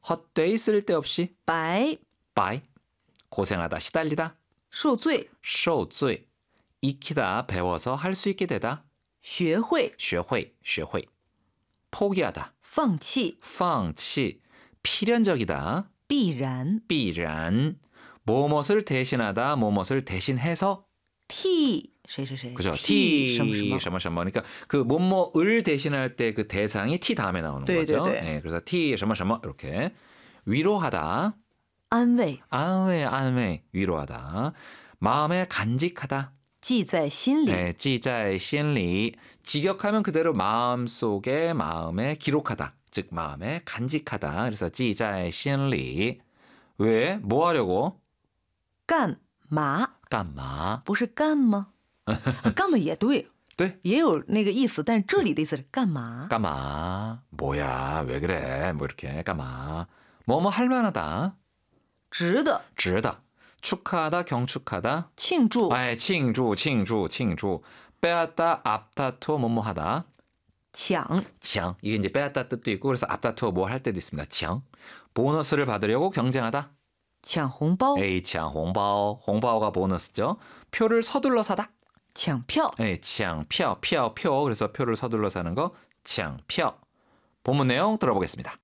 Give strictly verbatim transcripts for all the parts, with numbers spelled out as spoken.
헛되이 쓸데없이 白 빠이 고생하다 시달리다 受罪受罪 익히다 배워서 할 수 있게 되다 学会学会学会 포기하다 放弃放弃 필연적이다 必然必然 뭐뭇을 대신하다 뭐뭇을 대신해서 替谁谁谁 그죠? 替 T 什么什么什么什么 그러니까 그 뭐뭐을 대신할 때 그 대상이 T 다음에 나오는 네, 거죠. 네, 네. 네, 그래서 T 什么什么 이렇게 위로하다 安慰 안외 안외 위로하다 마음에 간직하다 记在心里 네, 记在心里 직역하면 그대로 마음속에 마음에 기록하다 즉 마음에 간직하다 그래서 记在心里 왜? 뭐 하려고? 干嘛干嘛不是干吗干嘛也对对也有那个意思但这里的意思是干嘛 까마 뭐야 왜 그래 뭐 이렇게 까마 뭐뭐 할만하다 值得值得 축하하다 경축하다 庆祝 아예庆祝庆祝庆祝 빼앗다 앞다투어 뭐뭐 하다 抢 장 이게 이제 빼앗다 뜻도 있고 그래서 앞다투어 뭐 할 때도 있습니다 장 보너스를 받으려고 경쟁하다 抢红包 에이 장 홍바오 홍바오가 보너스죠 표를 서둘러 사다 抢票 에이 장 표, 표, 표 그래서 표를 서둘러 사는 거 장 표 본문 내용 들어보겠습니다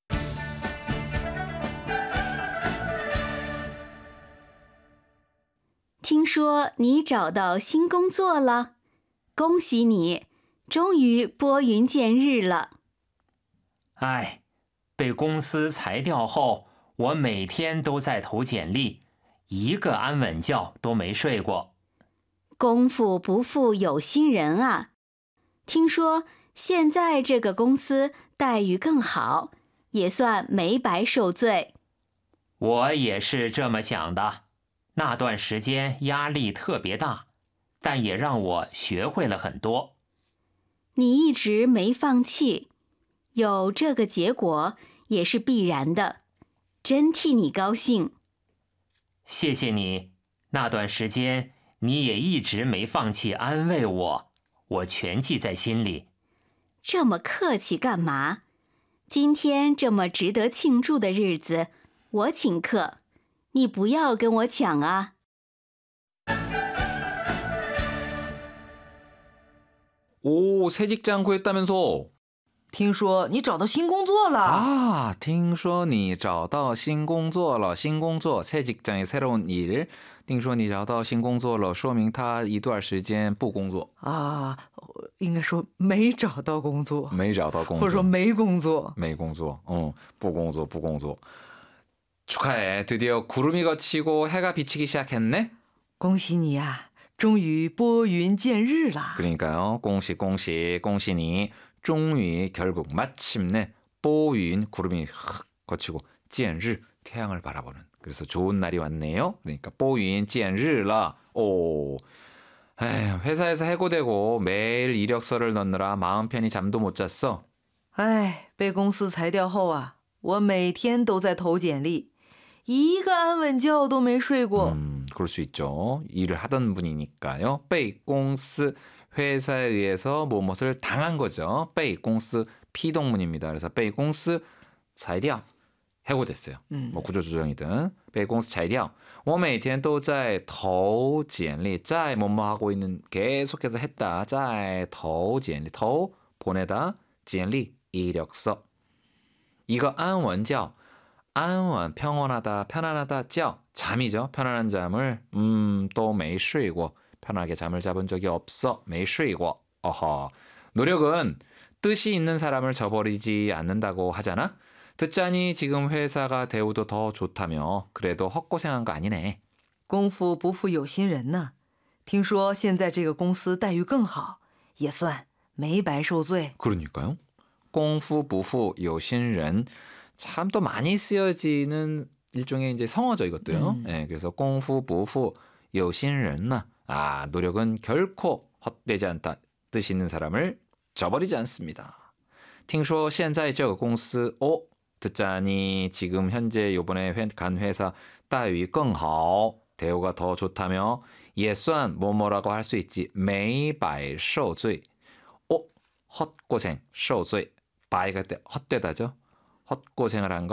听说你找到新工作了，恭喜你，终于拨云见日了。 唉，被公司裁掉后，我每天都在投简历，一个安稳觉都没睡过。 功夫不负有心人啊！听说现在这个公司待遇更好，也算没白受罪。 我也是这么想的。那段时间压力特别大，但也让我学会了很多。 你一直没放弃，有这个结果也是必然的，真替你高兴。 谢谢你，那段时间你也一直没放弃安慰我，我全记在心里。 这么客气干嘛？今天这么值得庆祝的日子，我请客。你不要跟我抢啊！ 오, 새 직장 구했다면서? 听说你找到新工作了 아, 听说你找到新工作了新工作 새 직장의 새로운 일 听说你找到新工作了说明他一段时间不工作啊应该说没找到工作没找到工作或者说没工作没工作 어, 不工作不工作 축하해. 드디어 구름이 걷히고 해가 비치기 시작했네. 恭喜你呀终于拨云见日了 그러니까요. 공시 공시 공시니 终于 결국 마침내 뽀윈 구름이 흑 거치고 见日 태양을 바라보는 그래서 좋은 날이 왔네요. 그러니까 뽀윈 见日了. 오. 에휴, 회사에서 해고되고 매일 이력서를 넣느라 마음 편히 잠도 못 잤어. 哎被公司裁掉后啊我每天都在投简历一个安稳觉都没睡过 음, 그럴 수 있죠. 일을 하던 분이니까요. 被公司 회사에 의해서 무엇을 당한 거죠. 被公司 피동문입니다. 그래서 被公司裁掉 해고됐어요. 음. 뭐 구조조정이든 被公司裁掉我每天都在投简历在뭐뭐 하고 있는 계속해서 했다. 在投简历投보내다 简历 이력서 이거 안원觉 안원 평온하다 편안하다 觉 잠이죠. 편안한 잠을 음, 또没睡过 편하게 잠을 잡은 적이 없어. 没睡过 어허. 노력은 뜻이 있는 사람을 저버리지 않는다고 하잖아. 듣자니 지금 회사가 대우도 더 좋다며 그래도 헛고생한 거 아니네. 功夫不负有心人呢听说现在这个公司待遇更好也算没白受罪 그러니까요. 功夫不负有心人 참 또 많이 쓰여지는 일종의 이제 성어죠 이것도요. 음. 네, 그래서 功夫不负有心人呢 아, 노력은 결코 헛되지 않다. 뜻 있는 사람을 저버리지 않습니다. 听说现在这个公司 어? 듣자니 지금 현재 요번에 회, 간 회사 待遇更好 대우가 더 좋다며 也算 뭐뭐라고 할 수 있지 没白受罪 어? 헛고생 受罪 바이가 때 헛되다죠. 헛고생을 한 거